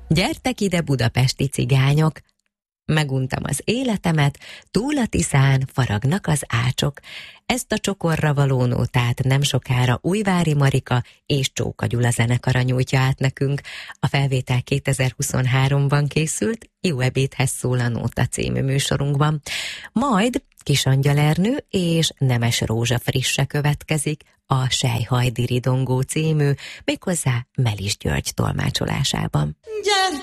Gyertek ide, budapesti cigányok! Meguntam az életemet, túl a Tiszán faragnak az ácsok. Ezt a csokorra való nótát nem sokára Újvári Marika és Csóka Gyula zenekara nyújtja át nekünk. A felvétel 2023-ban készült, Jó ebédhez szól a nóta című műsorunkban. Majd Kisangyal Ernő és Nemes Rózsa frisse következik, a Sejhaj Diridongó című, méghozzá Melis György tolmácsolásában.